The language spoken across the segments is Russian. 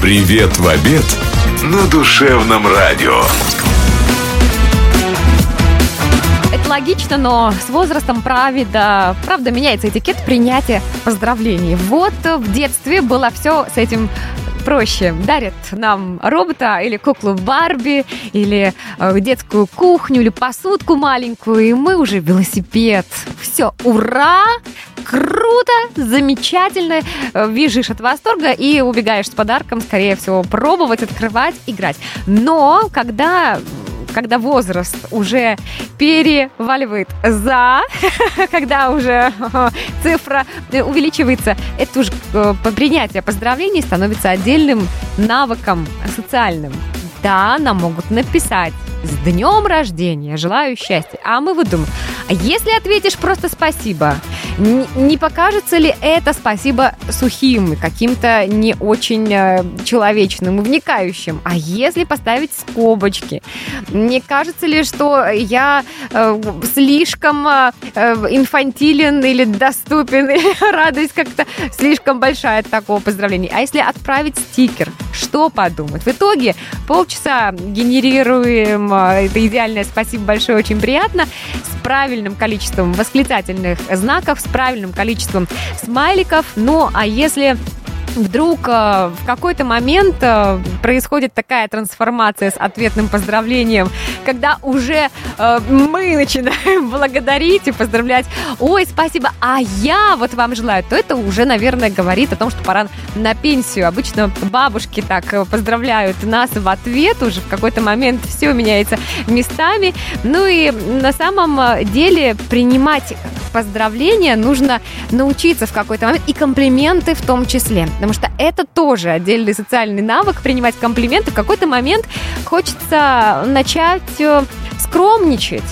Привет в обед на душевном радио. Это логично, но с возрастом правда меняется этикет принятия поздравлений. Вот в детстве было все с этим проще. Дарят нам робота или куклу Барби, или детскую кухню, или посудку маленькую, и мы уже велосипед. Все, ура! Круто, замечательно, визжишь от восторга и убегаешь с подарком, скорее всего, пробовать, открывать, играть. Но когда возраст уже переваливает когда уже цифра увеличивается, это уже принятие поздравлений становится отдельным навыком социальным. Да, нам могут написать: «С днем рождения, желаю счастья». А мы выдумаем: а если ответишь просто «спасибо», не покажется ли это «спасибо» сухим, каким-то не очень человечным и вникающим? А если поставить скобочки? Не кажется ли, что я слишком инфантилен или доступен, или радость как-то слишком большая от такого поздравления? А если отправить стикер, что подумать? В итоге полчаса генерируем это идеальное «спасибо большое, очень приятно», с правильным количеством восклицательных знаков, с правильным количеством смайликов. Ну, а если вдруг в какой-то момент происходит такая трансформация с ответным поздравлением, когда уже мы начинаем благодарить и поздравлять: «Ой, спасибо, а я вот вам желаю», то это уже, наверное, говорит о том, что пора на пенсию. Обычно бабушки так поздравляют нас в ответ, уже в какой-то момент все меняется местами. Ну и на самом деле принимать поздравления нужно научиться в какой-то момент, и комплименты в том числе. Потому что это тоже отдельный социальный навык, принимать комплименты. В какой-то момент хочется начать скромничать.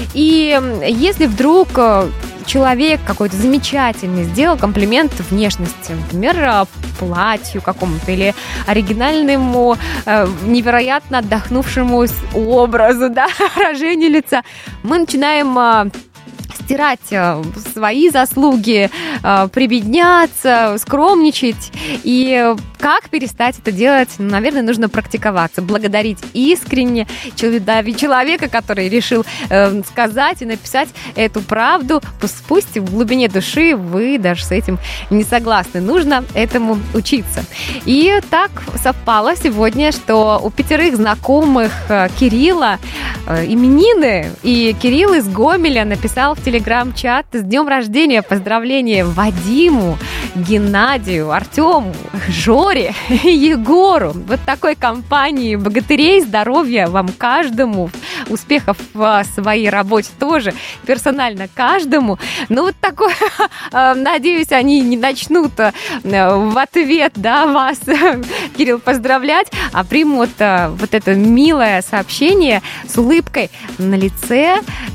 И если вдруг человек какой-то замечательный сделал комплимент внешности, например, платью какому-то или оригинальному, невероятно отдохнувшему образу, да, выражению лица, мы начинаем стирать свои заслуги, прибедняться, скромничать. И как перестать это делать? Наверное, нужно практиковаться, благодарить искренне человека, который решил сказать и написать эту правду. Пусть в глубине души вы даже с этим не согласны. Нужно этому учиться. И так совпало сегодня, что у 5 знакомых Кирилла именины, и Кирилл из Гомеля написал в телеграм-чат: «С днем рождения, поздравления Вадиму, Геннадию, Артему, Жоре и Егору». Вот такой компании богатырей, здоровья вам каждому, успехов в своей работе тоже, персонально каждому. Ну вот такой, надеюсь, они не начнут в ответ, да, вас, Кирилл, поздравлять, а примут вот это милое сообщение с улыбкой на лице,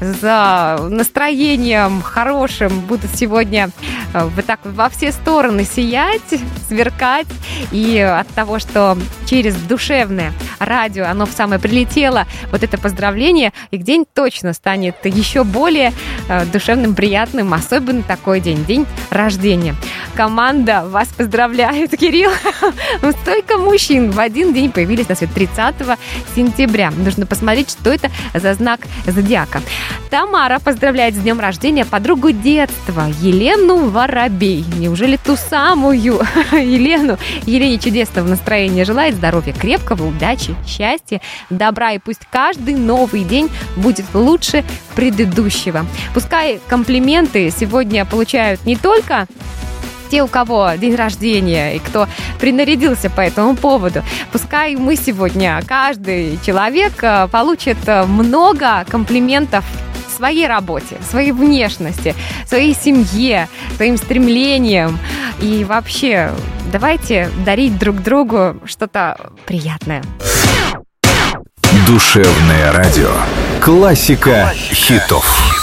за настроением хорошим, будут сегодня вот так во все стороны сиять, сверкать. И от того, что через душевное радио оно в самое прилетело, вот это поздравление, их день точно станет еще более душевным, приятным, особенно такой день рождения. Команда вас поздравляет, Кирилл. Столько мужчин в один день появились на свет 30 сентября. Нужно посмотреть, что это за знак зодиака. Тамара поздравляет с днем рождения подругу детства Елену Воробей. Неужели ту самую Елене чудесного настроения желает, здоровья крепкого, удачи, счастья, добра, и пусть каждый новый день будет лучше предыдущего. Пускай комплименты сегодня получают не только те, у кого день рождения и кто принарядился по этому поводу. Пускай мы сегодня, каждый человек, получит много комплиментов своей работе, своей внешности, своей семье, своим стремлениям. И вообще, давайте дарить друг другу что-то приятное. Душевное радио. Классика хитов.